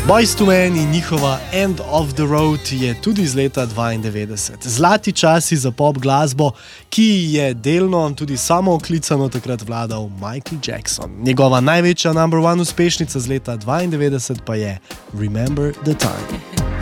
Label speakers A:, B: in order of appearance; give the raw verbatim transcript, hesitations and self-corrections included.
A: Boyz two Men in njihova End of the Road je tudi iz leta dvaindevetdeset. Zlati časi za pop glasbo, ki je delno tudi samooklicano takrat vladal Michael Jackson. Njegova največja number one uspešnica z leta dvaindevetdeset pa je Remember the Time.